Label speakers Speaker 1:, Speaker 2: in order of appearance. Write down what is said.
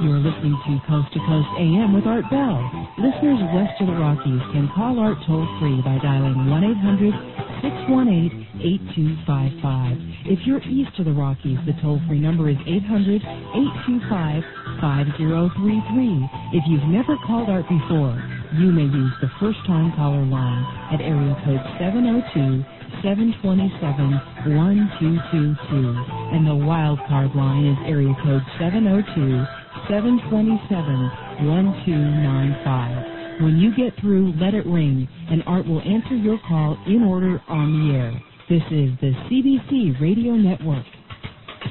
Speaker 1: You're listening to Coast AM with Art Bell. Listeners west of the Rockies can call Art toll-free by dialing 1-800-618-8255. If you're east of the Rockies, the toll-free number is 800-825-5033. If you've never called Art before, you may use the first-time caller line at area code 702-727-1222. And the wild card line is area code 702-727-1295. When you get through, let it ring, and Art will answer your call in order on the air. This is the CBC Radio Network.